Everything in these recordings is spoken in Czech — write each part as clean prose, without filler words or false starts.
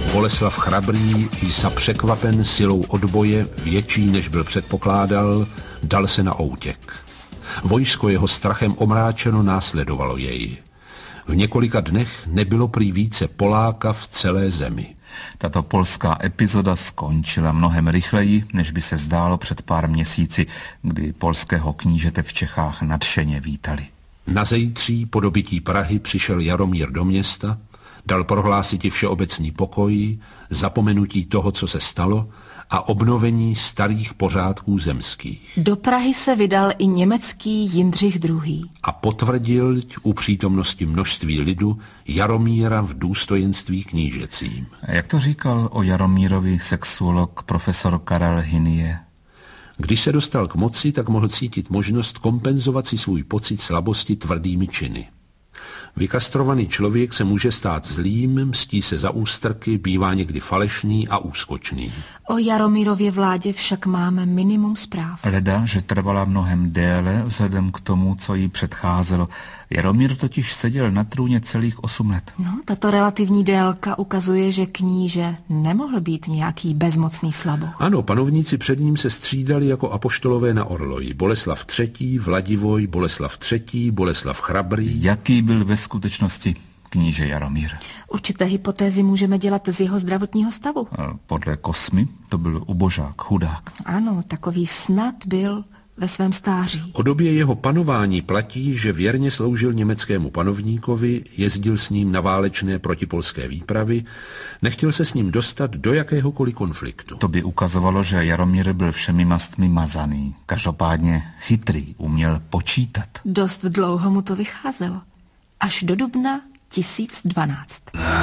Boleslav Chrabrý, jsa překvapen silou odboje, větší než byl předpokládal, dal se na útěk. Vojsko jeho strachem omráčeno následovalo jej. V několika dnech nebylo prý více Poláka v celé zemi. Tato polská epizoda skončila mnohem rychleji, než by se zdálo před pár měsíci, kdy polského knížete v Čechách nadšeně vítali. Na zejtří po dobytí Prahy přišel Jaromír do města, dal prohlásit všeobecný pokoj, zapomenutí toho, co se stalo, a obnovení starých pořádků zemských. Do Prahy se vydal i německý Jindřich II. A potvrdil u přítomnosti množství lidu Jaromíra v důstojenství knížecím. Jak to říkal o Jaromírovi sexuolog profesor Karel Hynie? Když se dostal k moci, tak mohl cítit možnost kompenzovat si svůj pocit slabosti tvrdými činy. Vykastrovaný člověk se může stát zlým, mstí se za ústrky, bývá někdy falešný a úskočný. O Jaromírově vládě však máme minimum zpráv. Leda, že trvala mnohem déle vzhledem k tomu, co jí předcházelo. Jaromír totiž seděl na trůně celých 8 let. No, tato relativní délka ukazuje, že kníže nemohl být nějaký bezmocný slaboch. Ano, panovníci před ním se střídali jako apoštolové na orloji. Boleslav III., Vladivoj, Boleslav III., Boleslav Chrabrý. Jaký byl ve skutečnosti kníže Jaromír? Určité hypotézy můžeme dělat z jeho zdravotního stavu. Podle Kosmy to byl ubožák, chudák. Ano, takový snad byl ve svém stáří. O době jeho panování platí, že věrně sloužil německému panovníkovi, jezdil s ním na válečné protipolské výpravy, nechtěl se s ním dostat do jakéhokoliv konfliktu. To by ukazovalo, že Jaromír byl všemi mastmi mazaný. Každopádně chytrý, uměl počítat. Dost dlouho mu to vycházelo. Až do dubna 1012.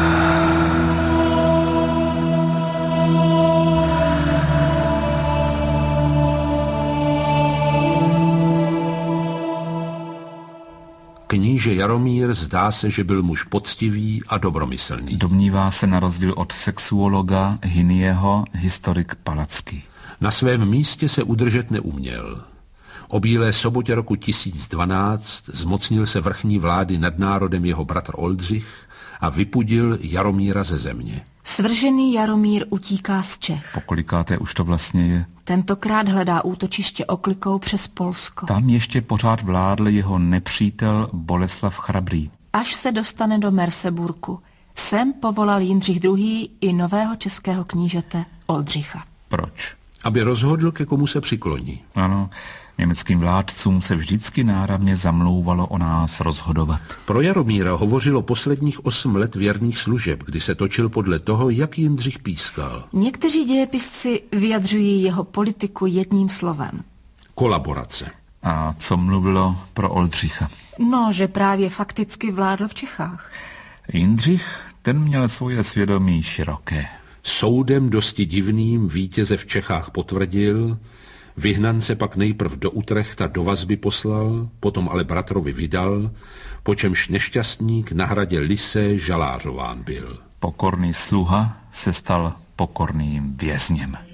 Kníže Jaromír zdá se, že byl muž poctivý a dobromyslný. Domnívá se na rozdíl od sexuologa Hynieho historik Palacký. Na svém místě se udržet neuměl. O Bílé sobotě roku 1012 zmocnil se vrchní vlády nad národem jeho bratr Oldřich a vypudil Jaromíra ze země. Svržený Jaromír utíká z Čech. Pokolikáté už to vlastně je? Tentokrát hledá útočiště oklikou přes Polsko. Tam ještě pořád vládl jeho nepřítel Boleslav Chrabrý. Až se dostane do Merseburku. Sem povolal Jindřich II. I nového českého knížete Oldřicha. Proč? Aby rozhodl, ke komu se přikloní. Ano, německým vládcům se vždycky náramně zamlouvalo o nás rozhodovat. Pro Jaromíra hovořilo posledních 8 let věrných služeb, kdy se točil podle toho, jak Jindřich pískal. Někteří dějepisci vyjadřují jeho politiku jedním slovem. Kolaborace. A co mluvilo pro Oldřicha? No, že právě fakticky vládl v Čechách. Jindřich, ten měl svoje svědomí široké. Soudem dosti divným vítěze v Čechách potvrdil, vyhnance pak nejprv do Utrechta do vazby poslal, potom ale bratrovi vydal, po čemž nešťastník na hradě Lysé žalářován byl. Pokorný sluha se stal pokorným vězněm.